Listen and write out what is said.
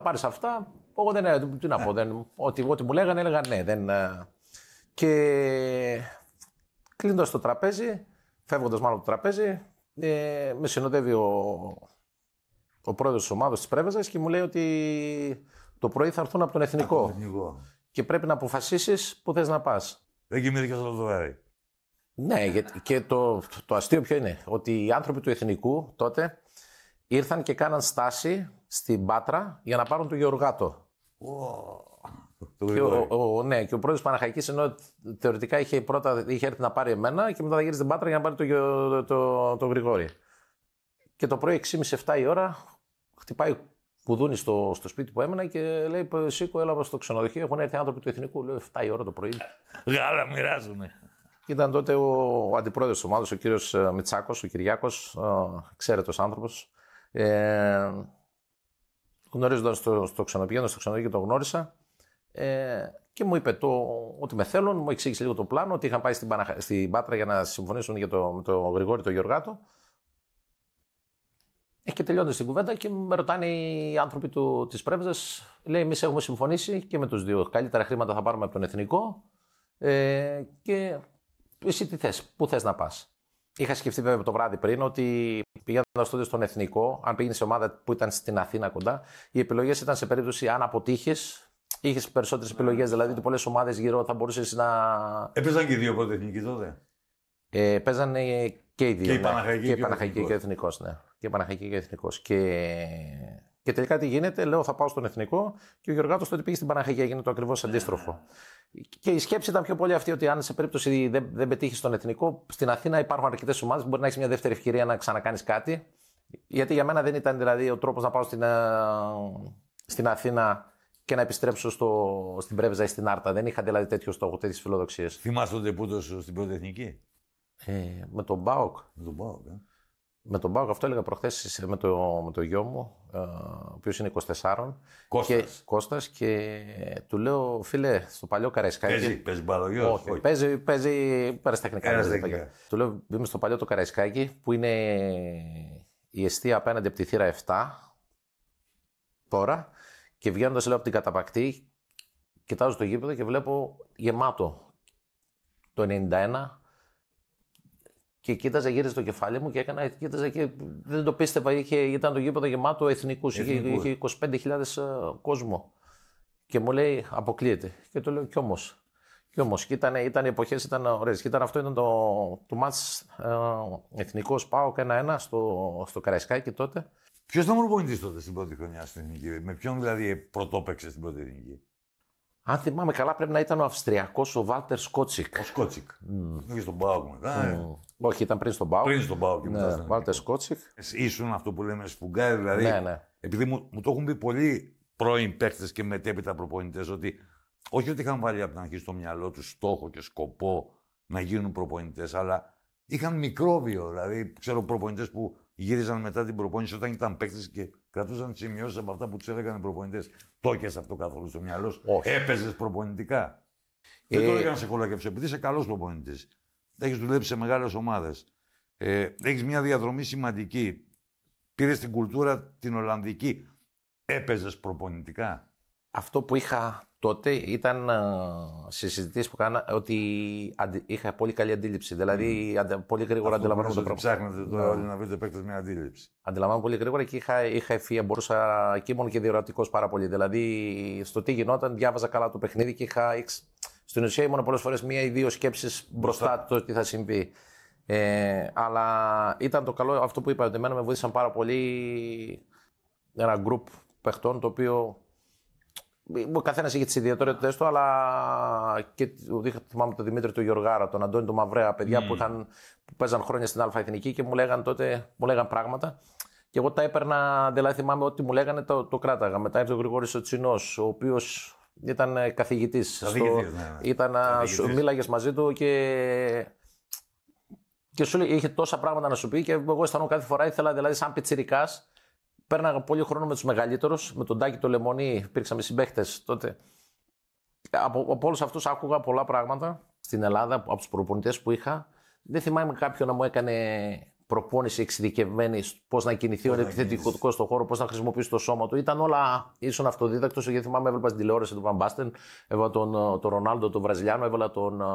πάρεις αυτά. Εγώ δεν. Τι να πω. Ό,τι μου λέγανε, έλεγα ναι. Και κλείνοντας το τραπέζι, φεύγοντας μάλλον το τραπέζι, με συνοδεύει ο πρόεδρος της ομάδας της Πρέβεζας και μου λέει ότι το πρωί θα έρθουν από τον Εθνικό. Και πρέπει να αποφασίσεις που θες να πας. Δεν κοιμήθηκες όλο το βράδυ. Ναι, και το αστείο ποιο είναι, ότι οι άνθρωποι του Εθνικού τότε ήρθαν και κάναν στάση στην Πάτρα για να πάρουν τον Γεωργάτο. Ναι, και ο πρόεδρος Παναχαϊκής, ενώ θεωρητικά είχε έρθει να πάρει εμένα και μετά θα γύρισε στην Πάτρα για να πάρει το Γρηγόρη. Και το πρωί 6.30-7 η ώρα χτυπάει κουδούνι στο σπίτι που έμενα και λέει: Σήκω, έλαβα στο ξενοδοχείο. Έχουν έρθει άνθρωποι του Εθνικού. Λέω: 7 η ώρα το πρωί. Γάλα μοιράζουνε. Ήταν τότε ο αντιπρόεδρος της ομάδας, ο κύριος Μητσάκος, ο Κυριάκος, ξέρετος άνθρωπος. Γνωρίζοντας στο ξενοδοχείο, το γνώρισα. Και μου είπε ότι με θέλουν, μου εξήγησε λίγο το πλάνο, ότι είχαν πάει στην Πάτρα για να συμφωνήσουν με τον Γρηγόρη τον Γεωργάτο. Και τελειώνοντας την κουβέντα και με ρωτάνε οι άνθρωποι της Πρέβεζας, λέει: εμείς έχουμε συμφωνήσει και με τους δύο. Καλύτερα χρήματα θα πάρουμε από τον Εθνικό. Και εσύ τι θες, πού θες να πας. Είχα σκεφτεί βέβαια το βράδυ πριν ότι πηγαίνοντας τότε στον Εθνικό, αν πήγαινε σε ομάδα που ήταν στην Αθήνα κοντά, οι επιλογές ήταν σε περίπτωση αν αποτύχεις. Είχες περισσότερες επιλογές, δηλαδή ότι πολλές ομάδες γύρω θα μπορούσες να. Έπαιζαν και οι δύο πρωτοεθνικοί τότε. Παίζανε και οι δύο. Και η Παναχαϊκή και, Παναχαϊκή και ο Εθνικός. Ναι. Και η Παναχαϊκή και ο Εθνικός. Και τελικά τι γίνεται, λέω θα πάω στον Εθνικό και ο Γεωργάτος τότε πήγε στην Παναχαϊκή, έγινε το ακριβώς αντίστροφο. Και η σκέψη ήταν πιο πολύ αυτή ότι αν σε περίπτωση δεν πετύχεις στον Εθνικό, στην Αθήνα υπάρχουν αρκετές ομάδες που μπορεί να έχεις μια δεύτερη ευκαιρία να ξανακάνεις κάτι. Γιατί για μένα δεν ήταν δηλαδή ο τρόπος να πάω στην Αθήνα και να επιστρέψω στην Πρέβεζα ή στην Άρτα. Δεν είχα δηλαδή τέτοιο στόχο, τέτοιες φιλοδοξίες. Θυμάσαι τον τεπούτο σου στην πρωτοεθνική? Με τον Μπάοκ. Με τον Μπάοκ, αυτό έλεγα προχθές με το γιο μου, ο οποίος είναι 24. Κώστας. Και του λέω, φίλε, στο παλιό Καραϊσκάκι. Παίζει μπαλογιός? Όχι, παίζει παραστεχνικά. Του λέω, είμαι στο παλιό το Καραϊσκάκι, που είναι η εστία απέναντι από τη θύρα 7 τώρα. Και βγαίνοντας, λέω, από την Καταπακτή, κοιτάζω το γήπεδο και βλέπω γεμάτο το 91. Και κοίταζα, γύριζε το κεφάλι μου και κοίταζα και δεν το πίστευα. Ήταν το γήπεδο γεμάτο εθνικούς. Είχε 25.000 κόσμο. Και μου λέει, αποκλείεται. Και το λέω, κι όμως. Και ήταν οι εποχές, ήταν ωραίες. Και αυτό ήταν το μάτς εθνικός ΠΑΟΚ 1-1 στο Καραϊσκάκι τότε. Ποιος ήταν ο προπονητής τότε στην πρώτη χρονιά στην εθνική? Με ποιον δηλαδή πρωτόπαιξε στην πρώτη εθνική? Αν θυμάμαι καλά, πρέπει να ήταν ο Αυστριακός, ο Βάλτερ Σκότσικ. Ο Σκότσικ. Είχε στον ΠΑΟΚ μετά. Όχι, ήταν πριν στον ΠΑΟΚ. Πριν στον ΠΑΟΚ. Ναι, Βάλτερ Σκότσικ. Ήσουν αυτό που λέμε σφουγγάρι, δηλαδή. Ναι. Επειδή μου το έχουν πει πολλοί πρώην παίκτες και μετέπειτα προπονητές, ότι όχι ότι είχαν βάλει από την αρχή στο μυαλό τους στόχο και σκοπό να γίνουν προπονητές, αλλά είχαν μικρόβιο. Δηλαδή, ξέρω προπονητές που γύριζαν μετά την προπόνηση όταν ήταν παίκτες και κρατούσαν σημειώσεις από αυτά που τους έλεγαν οι προπονητές. Το έχεις αυτό καθόλου στο μυαλό σου? Έπαιζες προπονητικά? Δεν το έκανα σε κολακεύσω, επειδή είσαι καλός προπονητής. Έχεις δουλέψει σε μεγάλες ομάδες. Έχεις μια διαδρομή σημαντική. Πήρες την κουλτούρα την Ολλανδική. Έπαιζες προπονητικά? Αυτό που είχα τότε ήταν σε συζητήσεις που κάνα ότι είχα πολύ καλή αντίληψη. Δηλαδή, πολύ γρήγορα αντιλαμβάνομαι το πρόβλημα. Ψάχνετε τώρα όλοι να βρείτε παίκτες με αντίληψη. Αντιλαμβάνομαι πολύ γρήγορα και είχα ευφυΐα. Μπορούσα και ήμουν και διορατικός πάρα πολύ. Δηλαδή, στο τι γινόταν, διάβαζα καλά το παιχνίδι και στην ουσία ήμουν πολλές φορές μία ή δύο σκέψεις μπροστά το τι θα συμβεί. Αλλά ήταν το καλό αυτό που είπα, ότι εμένα με βοήθησαν πάρα πολύ ένα γκρουπ παιχτών το οποίο. Ο καθένας είχε τις ιδιαιτερότητες του, αλλά και θυμάμαι τον Δημήτρη του Γιωργάρα, τον Αντώνη του Μαυρέα, παιδιά που παίζαν χρόνια στην Α' και μου λέγαν πράγματα. Και εγώ τα έπαιρνα, δηλαδή θυμάμαι ότι μου λέγανε το κράταγα. Μετά ήρθε ο Γρηγόρης ο Τσινός, ο οποίος ήταν καθηγητής. Μίλαγες μαζί του και σου λέει, είχε τόσα πράγματα να σου πει και εγώ αισθανόμουν κάθε φορά, ήθελα δηλαδή σαν πιτσιρικάς. Πέρναγα πολύ χρόνο με τους μεγαλύτερους, με τον Τάκη το Λεμονί, υπήρξαμε συμπαίχτες τότε. Από όλους αυτούς άκουγα πολλά πράγματα στην Ελλάδα, από τους προπονητές που είχα. Δεν θυμάμαι κάποιον να μου έκανε προπόνηση εξειδικευμένη, πώς να κινηθεί ο επιθετικός στον χώρο, πώς να χρησιμοποιήσει το σώμα του. Ήταν όλα, ήσουν αυτοδίδακτος, γιατί θυμάμαι, έβλεπα στην τηλεόραση του Βαν Μπάστεν, έβαλα τον Ρονάλντο, τον Βραζιλιάνο, έβαλα τον